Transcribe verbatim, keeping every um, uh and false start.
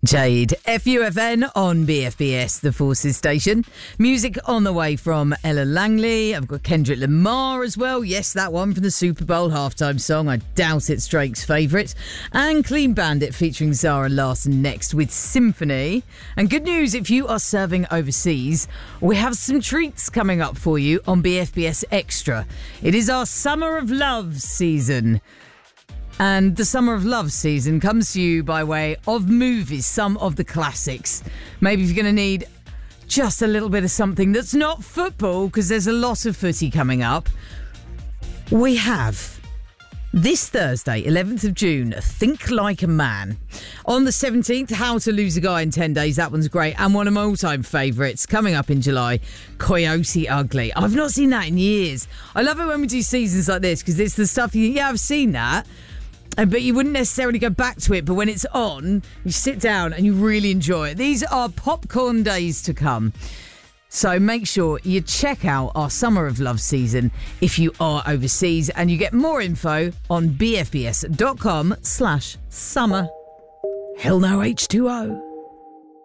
Jade, F U F N on B F B S, the Forces station. Music on the way from Ella Langley. I've got Kendrick Lamar as well. Yes, that one from the Super Bowl halftime song. I doubt it's Drake's favourite. And Clean Bandit featuring Zara Larsson next with Symphony. And good news, if you are serving overseas, we have some treats coming up for you on B F B S Extra. It is our Summer of Love season. And the Summer of Love season comes to you by way of movies, some of the classics. Maybe if you're going to need just a little bit of something that's not football, because there's a lot of footy coming up. We have this Thursday, eleventh of June, Think Like a Man. On the seventeenth, How to Lose a Guy in ten days. That one's great. And one of my all-time favourites, coming up in July, Coyote Ugly. I've not seen that in years. I love it when we do seasons like this, because it's the stuff you, yeah, I've seen that. But you wouldn't necessarily go back to it. But when it's on, you sit down and you really enjoy it. These are popcorn days to come. So make sure you check out our Summer of Love season if you are overseas. And you get more info on bfbs.com slash summer. Hell no H two O.